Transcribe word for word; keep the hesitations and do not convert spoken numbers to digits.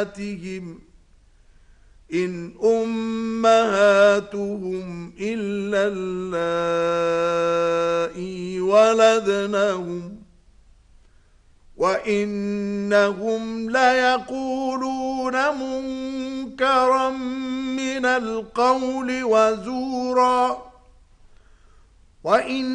إن أمهاتهم إلا اللائي ولدنهم وإنهم ليقولون منكرا من القول وزورا وإن